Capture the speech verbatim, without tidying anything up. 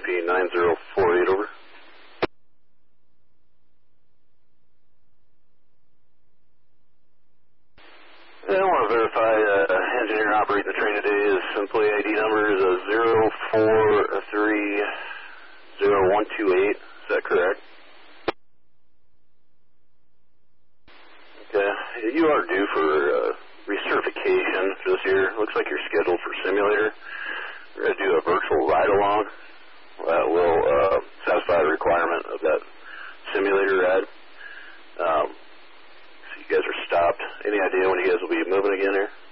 P nine zero four eight, over. I want to verify uh, engineer operating the train today is simply I D number is a zero four three zero one two eight. Is that correct? Okay. You are due for uh, recertification for this year. Looks like you're scheduled for simulator. We're going to do a virtual ride-along that will uh, satisfy the requirement of that simulator ride. Um, so you guys are stopped. Any idea when you guys will be moving again here?